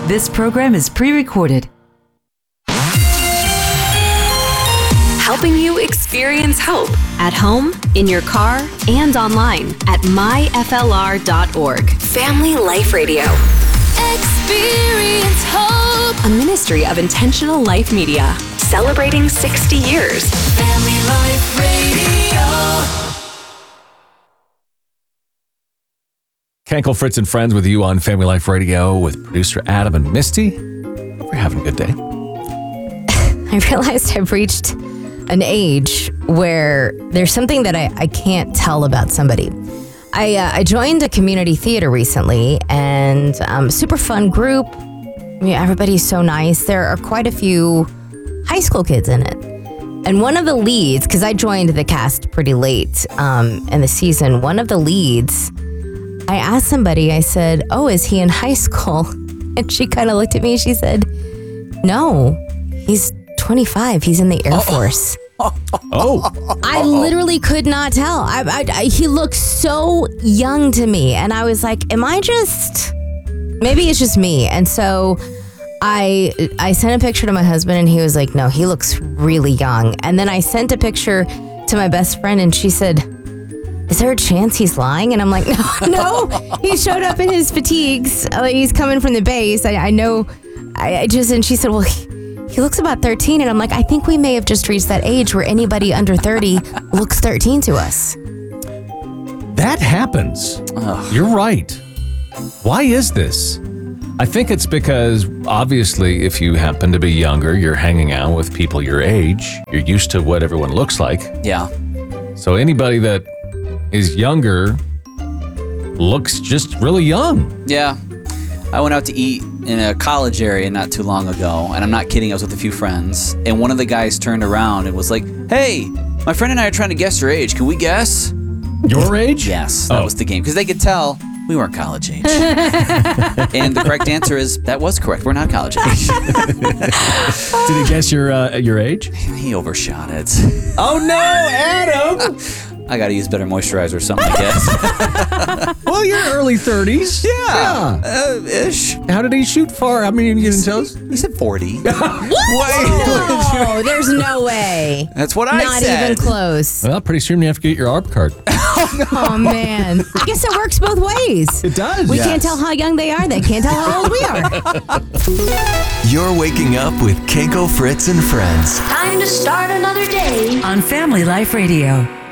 This program is pre-recorded. Helping you experience hope at home, in your car, and online at myflr.org. Family Life Radio. Experience hope. A ministry of Intentional Life Media. Celebrating 60 years. Family Life Radio. Kenkel, Fritz, and Friends with you on Family Life Radio with producer Adam and Misty. Hope you're having a good day. I realized I've reached an age where there's something that I can't tell about somebody. I joined a community theater recently, and super fun group. I mean, everybody's so nice. There are quite a few high school kids in it. And one of the leads, because I joined the cast pretty late in the season, one of the leads, I asked somebody, I said, "Oh, is he in high school?" And she kind of looked at me and she said, "No, he's 25. He's in the Air Force." I literally could not tell. He looked so young to me. And I was like, maybe it's just me. And so I sent a picture to my husband and he was like, "No, he looks really young." And then I sent a picture to my best friend and she said, "Is there a chance he's lying?" And I'm like, no, he showed up in his fatigues. He's coming from the base. I know. And she said, "Well, he looks about 13. And I'm like, I think we may have just reached that age where anybody under 30 looks 13 to us. That happens. You're right. Why is this? I think it's because, obviously, if you happen to be younger, you're hanging out with people your age. You're used to what everyone looks like. Yeah. So anybody that is younger looks just really young. Yeah. I went out to eat in a college area not too long ago, and I'm not kidding, I was with a few friends, and one of the guys turned around and was like, "Hey, my friend and I are trying to guess your age. Can we guess?" Your age? Yes, that was the game, because they could tell we weren't college age. And the correct answer is, that was correct. We're not college age. Did he guess your age? He overshot it. Oh no, Adam! I got to use better moisturizer or something, I guess. Well, you're early 30s. Yeah. Ish. How did he shoot far? I mean, you didn't tell us? He said 40. No, there's no way. That's what I Not said. even close. Well, pretty soon you have to get your ARP card. Oh, man. I guess it works both ways. It does. We can't tell how young they are. They can't tell how old we are. You're waking up with Kenkel, Fritz, and Friends. Time to start another day On Family Life Radio.